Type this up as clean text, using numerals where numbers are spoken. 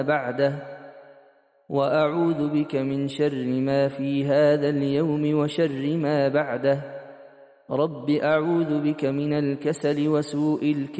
بعده، وأعوذ بك من شر ما في هذا اليوم وشر ما بعده. رب أعوذ بك من الكسل وسوء الكبر